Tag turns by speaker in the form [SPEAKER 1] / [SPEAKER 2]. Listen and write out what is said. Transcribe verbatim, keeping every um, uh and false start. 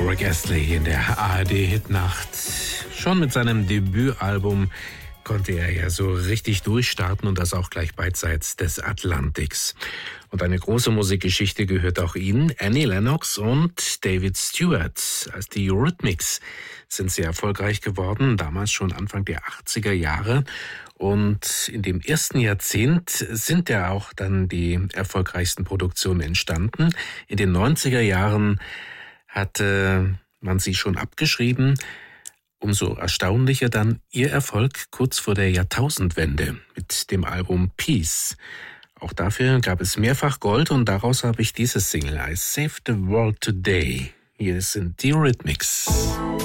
[SPEAKER 1] Rick Astley in der A R D-Hitnacht. Schon mit seinem Debütalbum konnte er ja so richtig durchstarten und das auch gleich beidseits des Atlantiks. Und eine große Musikgeschichte gehört auch ihnen, Annie Lennox und David Stewart. Als die Eurythmics sind sie erfolgreich geworden, damals schon Anfang der achtziger Jahre. Und in dem ersten Jahrzehnt sind ja auch dann die erfolgreichsten Produktionen entstanden. In den neunziger Jahren hatte man sie schon abgeschrieben. Umso erstaunlicher dann ihr Erfolg kurz vor der Jahrtausendwende mit dem Album Peace. Auch dafür gab es mehrfach Gold und daraus habe ich dieses Single I Saved the World Today. Hier sind die Eurythmics.